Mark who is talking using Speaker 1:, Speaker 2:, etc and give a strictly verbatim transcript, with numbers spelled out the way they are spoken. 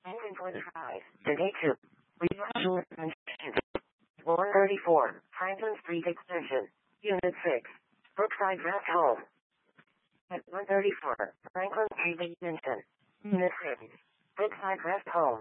Speaker 1: ten twenty-five. Today two. Revisual extension. one thirty-four. Franklin Street Extension. Unit six. Brookside Rest Home. At one thirty-four. Franklin Street Extension. Unit six. Brookside Rest Home.